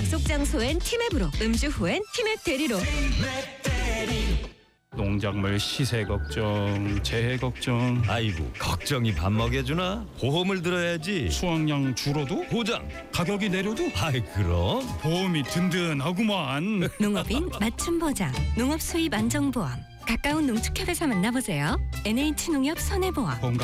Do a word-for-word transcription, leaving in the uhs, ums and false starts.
약속 장소엔 티맵으로, 음주 후엔 티맵 대리로. 농작물 시세 걱정, 재해 걱정. 아이고, 걱정이 밥 먹여주나? 보험을 들어야지. 수확량 줄어도? 보장. 가격이 내려도? 아이, 그럼. 보험이 든든하구만. 농업인 맞춤 보장, 농업 수입 안정보험. 가까운 농축협에서 만나보세요. 엔에이치 농협 손해보험.